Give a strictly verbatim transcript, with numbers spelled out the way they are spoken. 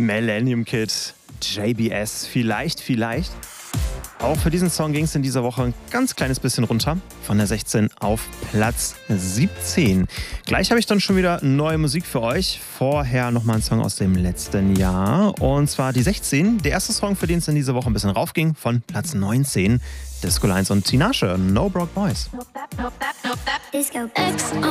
Millennium Kid, J B S, vielleicht, vielleicht. Auch für diesen Song ging es in dieser Woche ein ganz kleines bisschen runter. Von der sechzehn auf Platz siebzehn. Gleich habe ich dann schon wieder neue Musik für euch. Vorher nochmal ein Song aus dem letzten Jahr. Und zwar die sechzehn. Der erste Song, für den es in dieser Woche ein bisschen raufging. Von Platz neunzehn. Disco Lines und Tinashe, No Broke Boys. Disco X